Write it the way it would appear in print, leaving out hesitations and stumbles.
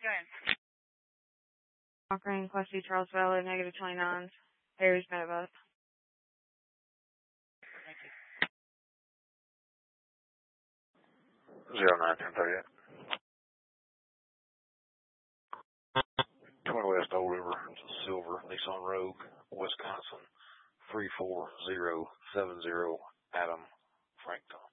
Offering Class C Charles Valley, negative 29s. Harry's Meadowbus. 09-1038. 20 West Old River, Silver, Nissan Rogue, Wisconsin, 34070, Adam Frankton.